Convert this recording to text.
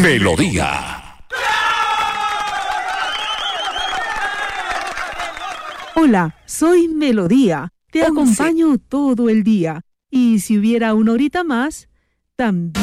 Melodía. Hola, soy Melodía. Te acompaño todo el día. Y si hubiera una horita más, también.